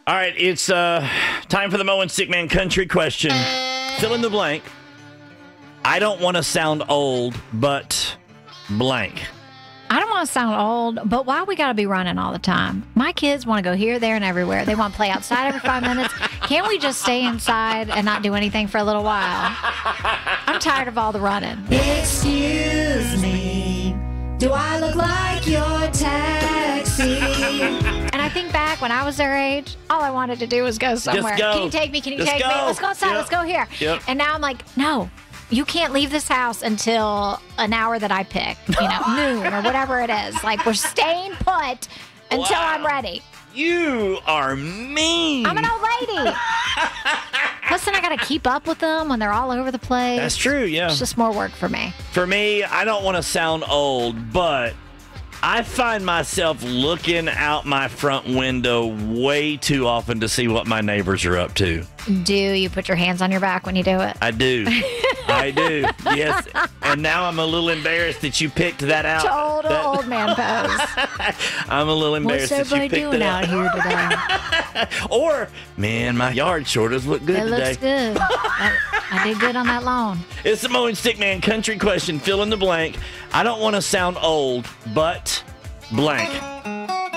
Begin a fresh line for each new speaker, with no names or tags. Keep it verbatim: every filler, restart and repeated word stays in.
All right, it's uh, time for the Mo and Stickman country question. Fill in the blank. I don't want to sound old, but blank.
I don't want to sound old, but why we got to be running all the time? My kids want to go here, there, and everywhere. They want to play outside every five minutes. Can't we just stay inside and not do anything for a little while? I'm tired of all the running.
Excuse me, do I look like your taxi?
And I think back when I was their age, all I wanted to do was go somewhere.
go.
Can you take me? Can you
Just
take
go.
me? Let's go outside.
Yep.
Let's go here.
Yep.
And now I'm like, no. You can't leave this house until an hour that I pick, you know, noon or whatever it is. Like, we're staying put until
Wow.
I'm ready.
You are mean.
I'm an old lady. Plus, then I got to keep up with them when they're all over the place.
That's true, yeah.
It's just more work for me.
For me, I don't want to sound old, but I find myself looking out my front window way too often to see what my neighbors are up to.
Do you put your hands on your back when you do it?
I do. I do. Yes. And now I'm a little embarrassed that you picked that out.
Total
That-
old man pose.
I'm a little embarrassed
What's
that you
everybody
picked
doing
it
out
out.
here today?
Or, man, my yard shorters look good
It
today.
looks good. I, I did good on that lawn.
It's the Mo and Stickman country question. Fill in the blank. I don't want to sound old, but blank.